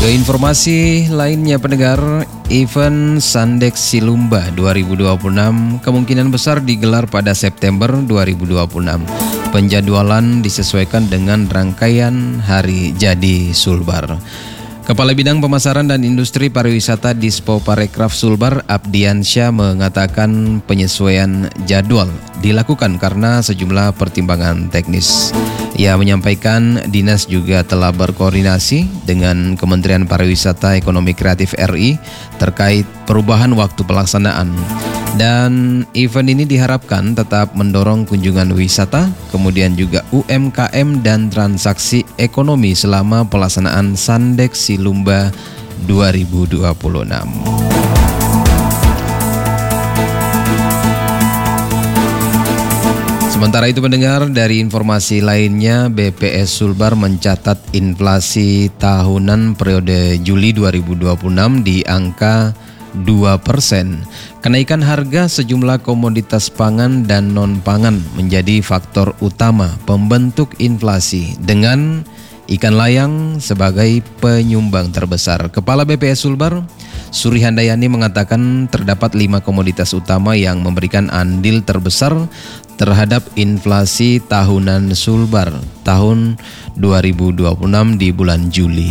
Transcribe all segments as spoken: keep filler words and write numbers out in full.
Ke informasi lainnya pendengar, event Sandex Silumba dua ribu dua puluh enam kemungkinan besar digelar pada September dua ribu dua puluh enam. Penjadwalan disesuaikan dengan rangkaian hari jadi Sulbar. Kepala Bidang Pemasaran dan Industri Pariwisata Dispo Parekraf Sulbar, Abdiansyah, mengatakan penyesuaian jadwal dilakukan karena sejumlah pertimbangan teknis. Ia menyampaikan dinas juga telah berkoordinasi dengan Kementerian Pariwisata Ekonomi Kreatif R I terkait perubahan waktu pelaksanaan. Dan event ini diharapkan tetap mendorong kunjungan wisata, kemudian juga U M K M dan transaksi ekonomi selama pelaksanaan Sandex Silumba dua ribu dua puluh enam. Sementara itu pendengar, dari informasi lainnya, B P S Sulbar mencatat inflasi tahunan periode Juli dua ribu dua puluh enam di angka dua persen. Kenaikan harga sejumlah komoditas pangan dan non-pangan menjadi faktor utama pembentuk inflasi, dengan ikan layang sebagai penyumbang terbesar. Kepala B P S Sulbar, Suri Handayani, mengatakan terdapat lima komoditas utama yang memberikan andil terbesar terhadap inflasi tahunan Sulbar tahun dua ribu dua puluh enam di bulan Juli.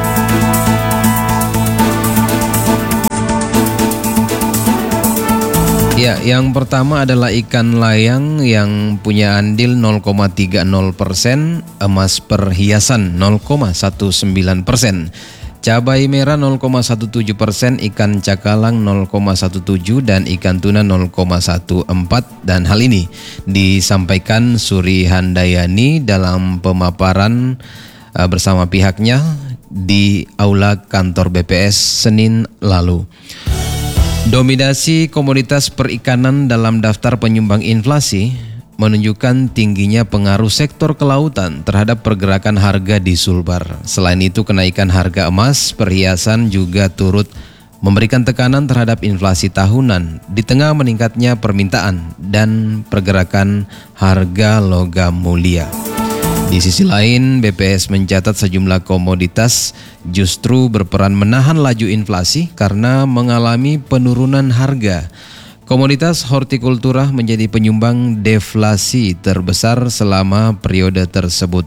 Ya, yang pertama adalah ikan layang yang punya andil nol koma tiga nol persen, emas perhiasan nol koma satu sembilan persen, cabai merah nol koma satu tujuh persen, ikan cakalang nol koma satu tujuh, dan ikan tuna nol koma satu empat. Dan hal ini disampaikan Suri Handayani dalam pemaparan uh, bersama pihaknya di Aula Kantor B P S Senin lalu. Dominasi komoditas perikanan dalam daftar penyumbang inflasi menunjukkan tingginya pengaruh sektor kelautan terhadap pergerakan harga di Sulbar. Selain itu, kenaikan harga emas perhiasan juga turut memberikan tekanan terhadap inflasi tahunan di tengah meningkatnya permintaan dan pergerakan harga logam mulia. Di sisi lain, B P S mencatat sejumlah komoditas justru berperan menahan laju inflasi karena mengalami penurunan harga. Komoditas hortikultura menjadi penyumbang deflasi terbesar selama periode tersebut.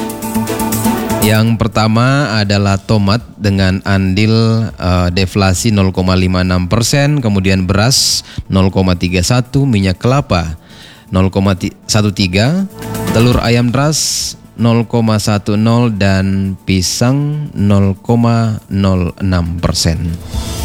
Yang pertama adalah tomat dengan andil uh, deflasi nol koma lima enam persen, kemudian beras nol koma tiga satu, minyak kelapa nol koma satu tiga, telur ayam ras nol koma satu nol, dan pisang nol koma nol enam persen.